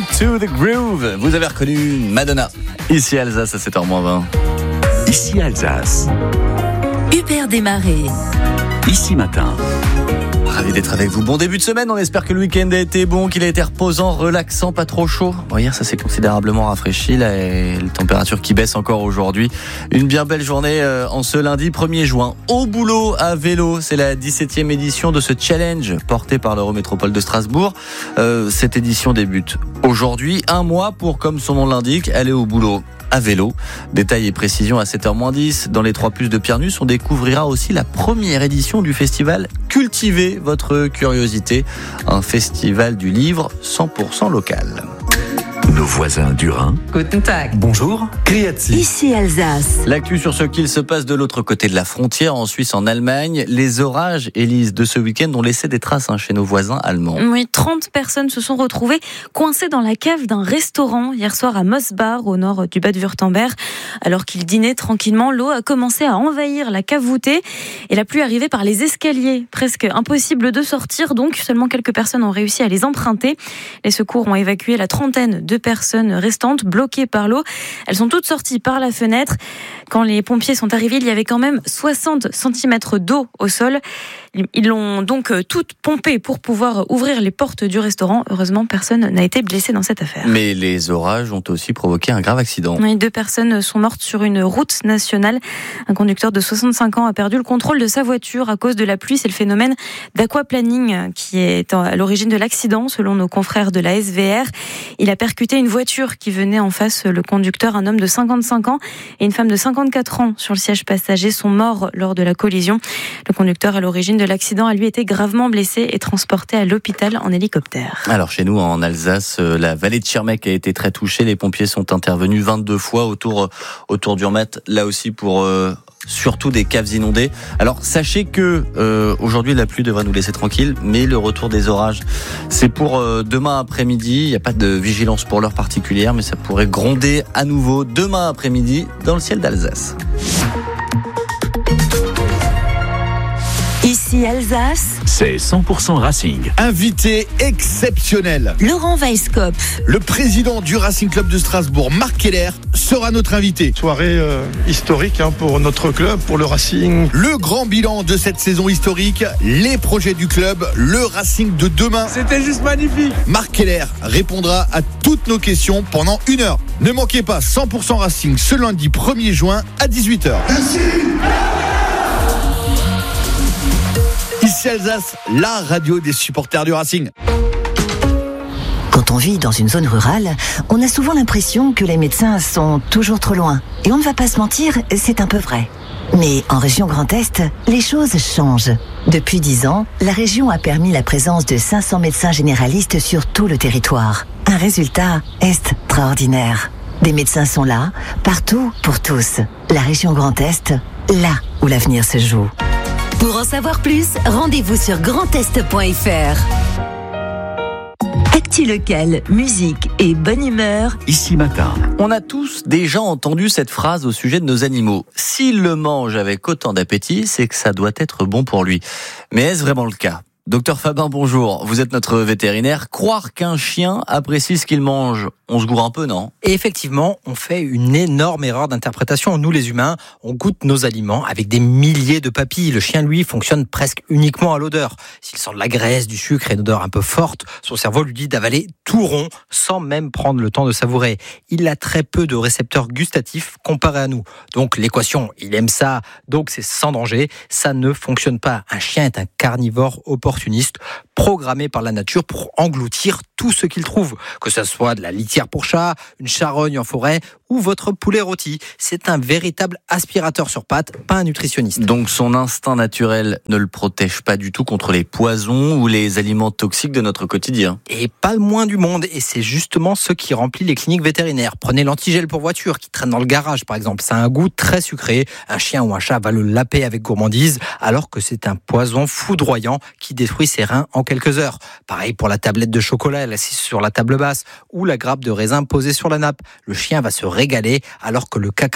to the groove. Vous avez reconnu Madonna. Ici Alsace à 7h20. Ici Alsace. Hubert Desmarais. Ici Matin. Ravi d'être avec vous. Bon début de semaine, on espère que le week-end a été bon, qu'il a été reposant, relaxant, pas trop chaud. Bon, hier, ça s'est considérablement rafraîchi, les températures qui baissent encore aujourd'hui. Une bien belle journée en ce lundi 1er juin. Au boulot à vélo, c'est la 17e édition de ce challenge porté par l'Eurométropole de Strasbourg. Cette édition débute aujourd'hui, un mois pour, comme son nom l'indique, aller au boulot à vélo. Détails et précisions à 7h10. Dans les 3 plus de Pierre-Nus, on découvrira aussi la première édition du festival Cultivez votre curiosité, un festival du livre 100% local. Nos voisins du Rhin. Guten Tag. Bonjour. Criati. Ici Alsace. L'actu sur ce qu'il se passe de l'autre côté de la frontière, en Suisse, en Allemagne. Les orages, Élise, de ce week-end ont laissé des traces chez nos voisins allemands. Oui, 30 personnes se sont retrouvées coincées dans la cave d'un restaurant hier soir à Mosbach, au nord du Bade-Wurtemberg. Alors qu'ils dînaient tranquillement, l'eau a commencé à envahir la cave voûtée et la pluie arrivait par les escaliers. Presque impossible de sortir, donc seulement quelques personnes ont réussi à les emprunter. Les secours ont évacué la trentaine de personnes restantes bloquées par l'eau. Elles sont toutes sorties par la fenêtre. Quand les pompiers sont arrivés, il y avait quand même 60 cm d'eau au sol. Ils l'ont donc toutes pompée pour pouvoir ouvrir les portes du restaurant. Heureusement, personne n'a été blessé dans cette affaire. Mais les orages ont aussi provoqué un grave accident. Oui, 2 personnes sont mortes sur une route nationale. Un conducteur de 65 ans a perdu le contrôle de sa voiture à cause de la pluie. C'est le phénomène d'aquaplaning qui est à l'origine de l'accident, selon nos confrères de la SVR. Il a percuté une voiture qui venait en face. Le conducteur, un homme de 55 ans et une femme de 54 ans sur le siège passager, sont morts lors de la collision. Le conducteur à l'origine de l'accident a lui été gravement blessé et transporté à l'hôpital en hélicoptère. Alors chez nous en Alsace, la vallée de Schirmeck a été très touchée. Les pompiers sont intervenus 22 fois autour d'Urmet, là aussi pour surtout des caves inondées. Alors sachez que aujourd'hui la pluie devrait nous laisser tranquille, mais le retour des orages, c'est pour demain après-midi. Il n'y a pas de vigilance pour l'heure particulière, mais ça pourrait gronder à nouveau demain après-midi dans le ciel d'Alsace. Ici Alsace. C'est 100% Racing. Invité exceptionnel. Laurent Weisskopf. Le président du Racing Club de Strasbourg, Marc Keller, sera notre invité. Soirée historique pour notre club, pour le Racing. Le grand bilan de cette saison historique, les projets du club, le Racing de demain. C'était juste magnifique. Marc Keller répondra à toutes nos questions pendant 1 heure. Ne manquez pas 100% Racing ce lundi 1er juin à 18h. Ici Alsace, la radio des supporters du Racing. Quand on vit dans une zone rurale, on a souvent l'impression que les médecins sont toujours trop loin. Et on ne va pas se mentir, c'est un peu vrai. Mais en région Grand Est, les choses changent. Depuis 10 ans, la région a permis la présence de 500 médecins généralistes sur tout le territoire. Un résultat extraordinaire. Des médecins sont là, partout, pour tous. La région Grand Est, là où l'avenir se joue. Pour en savoir plus, rendez-vous sur grandest.fr. Actu local, musique et bonne humeur. Ici Matin. On a tous déjà entendu cette phrase au sujet de nos animaux. S'il le mange avec autant d'appétit, c'est que ça doit être bon pour lui. Mais est-ce vraiment le cas ? Docteur Fabin, bonjour. Vous êtes notre vétérinaire. Croire qu'un chien apprécie ce qu'il mange, on se gourre un peu, non ? Et effectivement, on fait une énorme erreur d'interprétation. Nous, les humains, on goûte nos aliments avec des milliers de papilles. Le chien, lui, fonctionne presque uniquement à l'odeur. S'il sent de la graisse, du sucre et une odeur un peu forte, son cerveau lui dit d'avaler tout rond sans même prendre le temps de savourer. Il a très peu de récepteurs gustatifs comparé à nous. Donc l'équation, il aime ça, donc c'est sans danger. Ça ne fonctionne pas. Un chien est un carnivore opportuniste, programmé par la nature pour engloutir tout ce qu'il trouve, que ce soit de la litière pour chat, une charogne en forêt ou votre poulet rôti. C'est un véritable aspirateur sur pattes, pas un nutritionniste. Donc son instinct naturel ne le protège pas du tout contre les poisons ou les aliments toxiques de notre quotidien. Et pas le moins du monde, et c'est justement ce qui remplit les cliniques vétérinaires. Prenez l'antigel pour voiture qui traîne dans le garage par exemple, ça a un goût très sucré, un chien ou un chat va le laper avec gourmandise, alors que c'est un poison foudroyant qui détruit ses reins en quelques heures. Pareil pour la tablette de chocolat assise sur la table basse ou la grappe de raisin posée sur la nappe. Le chien va se régaler alors que le cacao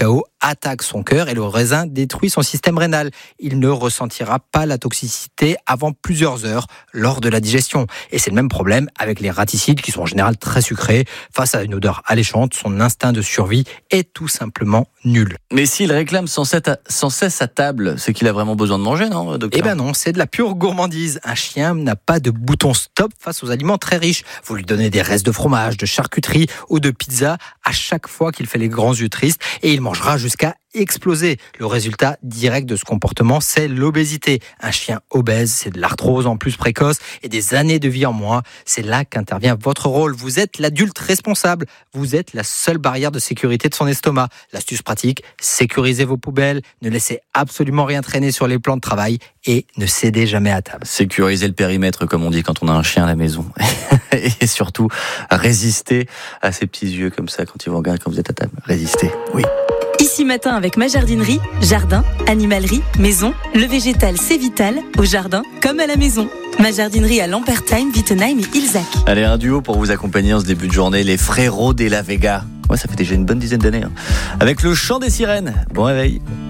attaque son cœur et le raisin détruit son système rénal. Il ne ressentira pas la toxicité avant plusieurs heures lors de la digestion. Et c'est le même problème avec les raticides qui sont en général très sucrés. Face à une odeur alléchante, son instinct de survie est tout simplement nul. Mais s'il réclame sans cesse à table, c'est qu'il a vraiment besoin de manger, non, docteur ? Eh ben non, c'est de la pure gourmandise. Un chien n'a pas de bouton stop face aux aliments très riches. Vous lui donnez des restes de fromage, de charcuterie ou de pizza à chaque fois qu'il fait les grands yeux tristes et il mangera jusqu'à exploser. Le résultat direct de ce comportement, c'est l'obésité. Un chien obèse, c'est de l'arthrose en plus précoce et des années de vie en moins. C'est là qu'intervient votre rôle. Vous êtes l'adulte responsable. Vous êtes la seule barrière de sécurité de son estomac. L'astuce pratique, sécurisez vos poubelles, ne laissez absolument rien traîner sur les plans de travail et ne cédez jamais à table. Sécuriser le périmètre, comme on dit quand on a un chien à la maison. Et surtout, résister à ces petits yeux comme ça quand ils vous regardent quand vous êtes à table. Résister, oui. Ici Matin avec ma jardinerie, jardin, animalerie, maison, le végétal c'est vital, au jardin comme à la maison. Ma jardinerie à Lampertheim, Wittenheim et Ilzac. Allez, un duo pour vous accompagner en ce début de journée, les Frérots de la Vega. Ouais, ça fait déjà une bonne dizaine d'années. Avec le chant des sirènes. Bon réveil.